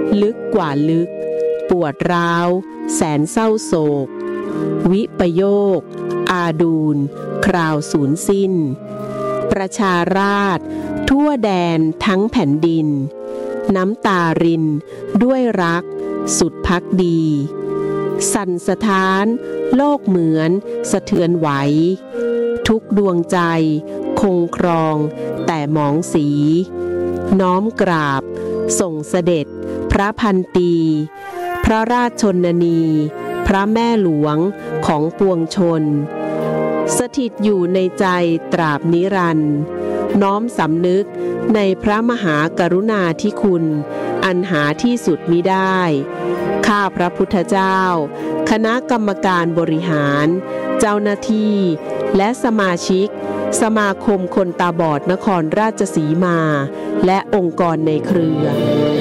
ลึกกว่าลึกปวดร้าวแสนเศร้าโศกวิปโยคอาดูลคราวสูญสิ้นประชาราษฎร์ทั่วแดนทั้งแผ่นดินน้ำตารินด้วยรักสุดภักดีสั่นสะท้านโลกเหมือนสะเทือนไหวทุกดวงใจคงครองแต่หมองสีน้อมกราบส่งเสด็จพระพันปีพระราชชนนีพระแม่หลวงของปวงชนสถิตอยู่ในใจตราบนิรันดร์น้อมสำนึกในพระมหากรุณาธิคุณอันหาที่สุดมิได้ข้าพระพุทธเจ้าคณะกรรมการบริหารเจ้าหน้าที่และสมาชิกสมาคมคนตาบอดนครราชสีมาและองค์กรในเครือ